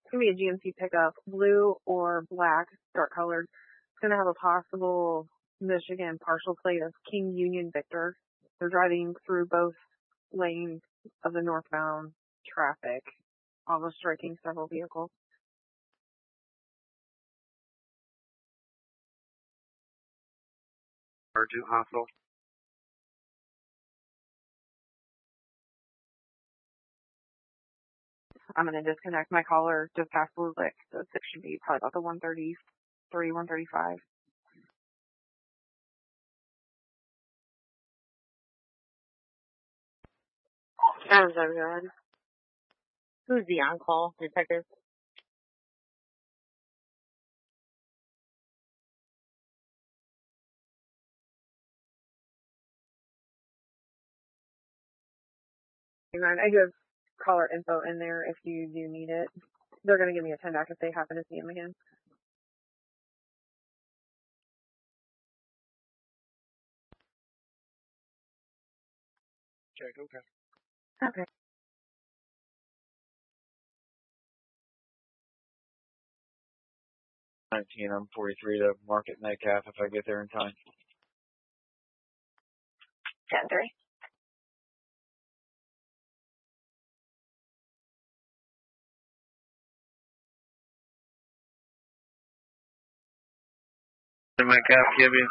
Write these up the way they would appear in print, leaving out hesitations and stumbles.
It's going to be a GMC pickup, blue or black, dark colored. It's going to have a possible Michigan partial plate of King Union Victor. They're driving through both lanes of the northbound traffic, almost striking several vehicles. Urgent hospital. I'm going to disconnect my caller just past Blue Lick, so it should be probably about the 133, 135. Sounds so good. Who's the on-call detective? I do have caller info in there if you do need it. They're going to give me a 10 back if they happen to see him again. Check, okay. Okay. 19, I'm 43 to Market Metcalf if I get there in time. 10-3. Metcalf, give you.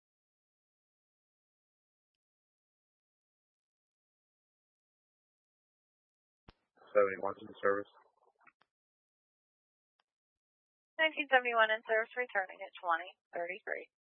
71's in service. 1971 in service, returning at 2033.